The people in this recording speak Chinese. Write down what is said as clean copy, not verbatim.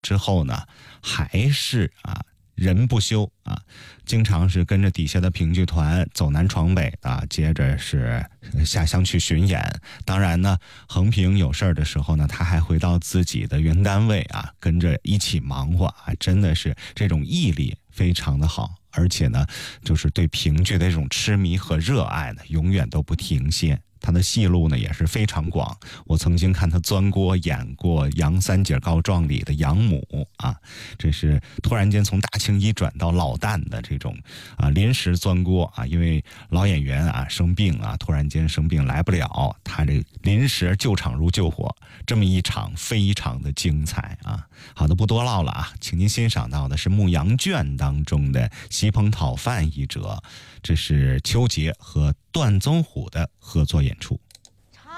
之后呢，还是人不休经常是跟着底下的评剧团走南闯北接着是下乡去巡演。当然呢，横平有事儿的时候呢，他还回到自己的原单位跟着一起忙活真的是这种毅力非常的好，而且呢，就是对评剧的这种痴迷和热爱呢，永远都不停歇。他的戏路呢也是非常广，我曾经看他钻锅演过《杨三姐告状》里的杨母这是突然间从大青衣转到老旦的这种临时钻锅因为老演员生病突然间生病来不了，他这临时救场如救火，这么一场非常的精彩好的，不多唠了请您欣赏到的是《牧羊圈》当中的席鹏讨饭一折，这是邱杰和段宗虎的合作演出。